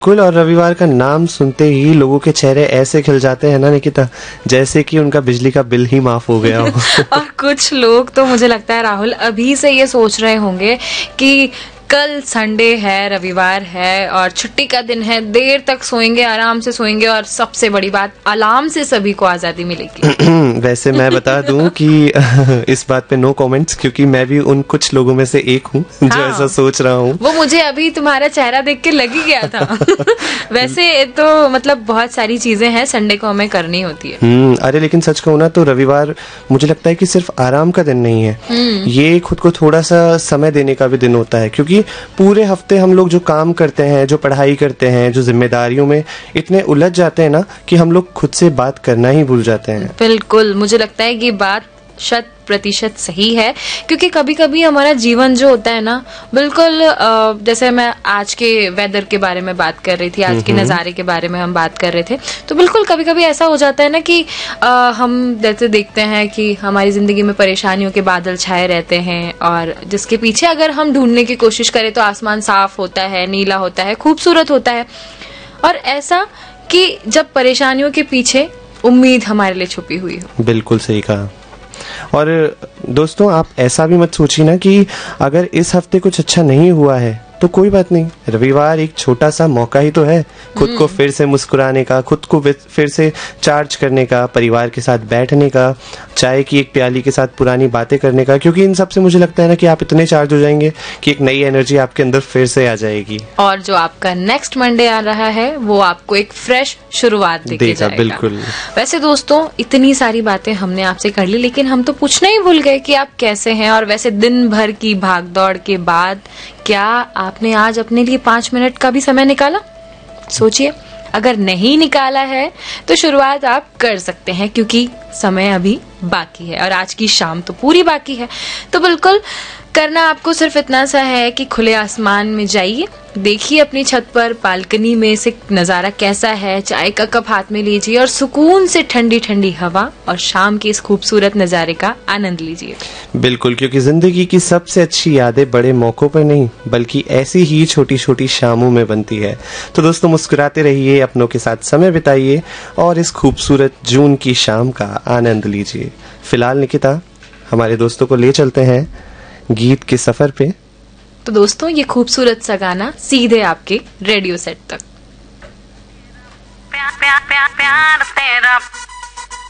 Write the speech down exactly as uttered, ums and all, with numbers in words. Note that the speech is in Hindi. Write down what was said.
कुल और रविवार का नाम सुनते ही लोगों के चेहरे ऐसे खिल जाते हैं ना निकिता, जैसे कि उनका बिजली का बिल ही माफ हो गया हो। और कुछ लोग तो मुझे लगता है राहुल अभी से ये सोच रहे होंगे कि कल संडे है, रविवार है और छुट्टी का दिन है, देर तक सोएंगे, आराम से सोएंगे और सबसे बड़ी बात अलार्म से सभी को आजादी मिलेगी। वैसे मैं बता दूं कि इस बात पे नो कमेंट्स, क्योंकि मैं भी उन कुछ लोगों में से एक हूँ जो हाँ, ऐसा सोच रहा हूँ। वो मुझे अभी तुम्हारा चेहरा देख के लग ही गया था। वैसे तो मतलब बहुत सारी चीजें हैं संडे को हमें करनी होती है। हम्म अरे लेकिन सच कहूँ ना तो रविवार मुझे लगता है कि सिर्फ आराम का दिन नहीं है, ये खुद को थोड़ा सा समय देने का भी दिन होता है, क्योंकि पूरे हफ्ते हम लोग जो काम करते हैं, जो पढ़ाई करते हैं, जो जिम्मेदारियों में इतने उलझ जाते हैं ना कि हम लोग खुद से बात करना ही भूल जाते हैं। बिल्कुल, मुझे लगता है कि बात शत प्रतिशत सही है, क्योंकि कभी कभी हमारा जीवन जो होता है ना, बिल्कुल जैसे मैं आज के वेदर के बारे में बात कर रही थी, आज के नज़ारे के बारे में हम बात कर रहे थे, तो बिल्कुल कभी कभी ऐसा हो जाता है ना कि आ, हम जैसे देखते हैं कि हमारी जिंदगी में परेशानियों के बादल छाए रहते हैं और जिसके पीछे अगर हम ढूंढने की कोशिश करें तो आसमान साफ होता है, नीला होता है, खूबसूरत होता है। और ऐसा कि जब परेशानियों के पीछे उम्मीद हमारे लिए छुपी हुई हो। बिल्कुल सही कहा। और दोस्तों आप ऐसा भी मत सोचिए ना कि अगर इस हफ्ते कुछ अच्छा नहीं हुआ है तो कोई बात नहीं, रविवार एक छोटा सा मौका ही तो है खुद को फिर से मुस्कुराने का, खुद को फिर से चार्ज करने का, परिवार के साथ बैठने का, चाय की एक प्याली के साथ पुरानी बातें करने का, क्योंकि इन सब से मुझे लगता है ना कि आप इतने चार्ज हो जाएंगे कि एक नई एनर्जी आपके अंदर फिर से आ जाएगी। और जो आपका नेक्स्ट मंडे आ रहा है वो आपको एक फ्रेश शुरुआत देके जाएगा। बिल्कुल। वैसे दोस्तों इतनी सारी बातें हमने आपसे कर ली, लेकिन हम तो पूछना ही भूल गए कि आप कैसे हैं। और वैसे दिन भर की भागदौड़ के बाद क्या आपने आज अपने लिए पांच मिनट का भी समय निकाला? सोचिए, अगर नहीं निकाला है तो शुरुआत आप कर सकते हैं, क्योंकि समय अभी बाकी है और आज की शाम तो पूरी बाकी है। तो बिल्कुल करना आपको सिर्फ इतना सा है कि खुले आसमान में जाइए, देखिए अपनी छत पर बालकनी में से नजारा कैसा है, चाय का कप हाथ में लीजिए और सुकून से ठंडी ठंडी हवा और शाम के इस खूबसूरत नजारे का आनंद लीजिए। बिल्कुल, क्योंकि जिंदगी की सबसे अच्छी यादें बड़े मौकों पर नहीं बल्कि ऐसी ही छोटी छोटी शामों में बनती है। तो दोस्तों मुस्कुराते रहिए, अपनों के साथ समय बिताइए और इस खूबसूरत जून की शाम का आनंद लीजिए। फिलहाल निकिता हमारे दोस्तों को ले चलते हैं गीत के सफर पे। तो दोस्तों ये खूबसूरत सा गाना सीधे आपके रेडियो सेट तक। प्यार प्यार प्यार प्यार तेरा